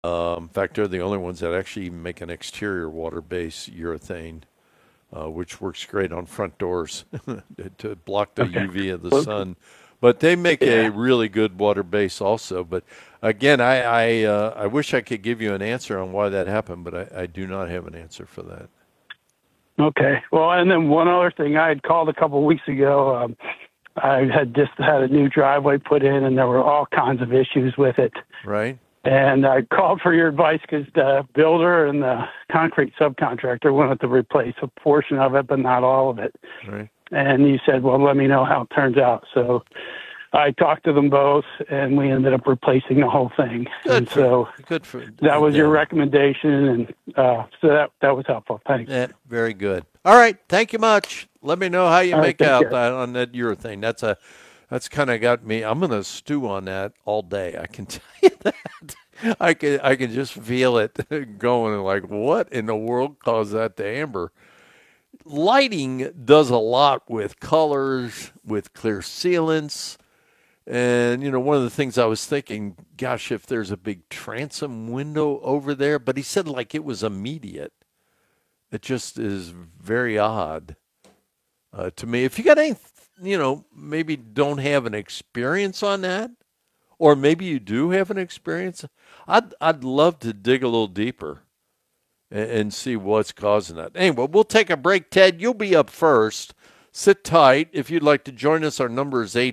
In fact, they're the only ones that actually make an exterior water-based urethane, which works great on front doors to block the Okay. UV of the Well, sun. But they make a yeah. really good water base also. But again, I wish I could give you an answer on why that happened, but I do not have an answer for that. Okay. Well, and then one other thing, I had called a couple of weeks ago. I had just had a new driveway put in, and there were all kinds of issues with it. Right? And I called for your advice because the builder and the concrete subcontractor wanted to replace a portion of it, but not all of it. Right. And you said, well, let me know how it turns out. So I talked to them both, and we ended up replacing the whole thing. And so Good for that was your them. recommendation, and so that was helpful. Thanks. Yeah, very good. All right, thank you much. Let me know how you All right, make take out care. on that urethane. That's kind of got me. I'm gonna stew on that all day. I can tell you that. I can just feel it going. Like, what in the world caused that to amber? Lighting does a lot with colors, with clear sealants. And, one of the things I was thinking, gosh, if there's a big transom window over there, but he said like it was immediate. It just is very odd to me. If you got any, maybe don't have an experience on that, or maybe you do have an experience, I'd love to dig a little deeper and see what's causing that. Anyway, we'll take a break. Ted, you'll be up first. Sit tight. If you'd like to join us, our number is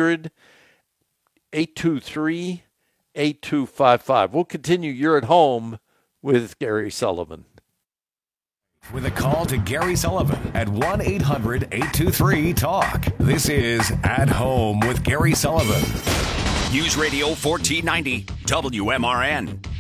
800-823-8255. We'll continue. You're at home with Gary Sullivan. With a call to Gary Sullivan at 1-800-823-TALK. This is At Home with Gary Sullivan. News Radio 1490 WMRN.